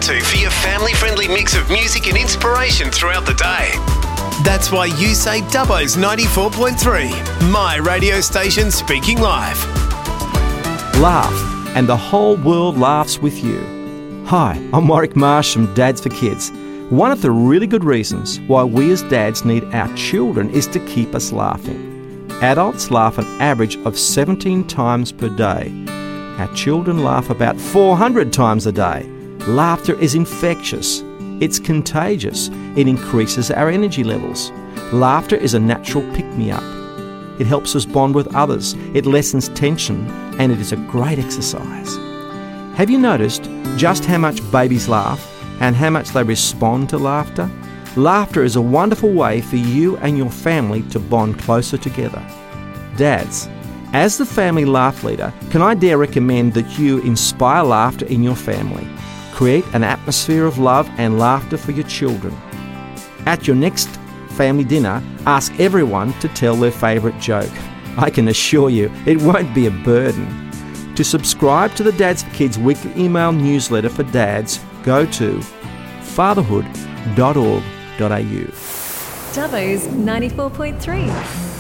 to for your family-friendly mix of music and inspiration throughout the day. That's why you say Dubbo's 94.3, my radio station speaking live. Laugh, and the whole world laughs with you. Hi, I'm Warwick Marsh from Dads for Kids. One of the really good reasons why we as dads need our children is to keep us laughing. Adults laugh an average of 17 times per day. Our children laugh about 400 times a day. Laughter is infectious. It's contagious. It increases our energy levels. Laughter is a natural pick-me-up. It helps us bond with others. It lessens tension, and it is a great exercise. Have you noticed just how much babies laugh and how much they respond to laughter? Laughter is a wonderful way for you and your family to bond closer together. Dads, as the family laugh leader, can I dare recommend that you inspire laughter in your family? Create an atmosphere of love and laughter for your children. At your next family dinner, ask everyone to tell their favourite joke. I can assure you it won't be a burden. To subscribe to the Dads for Kids weekly email newsletter for dads, go to fatherhood.org.au. Dubbo's 94.3.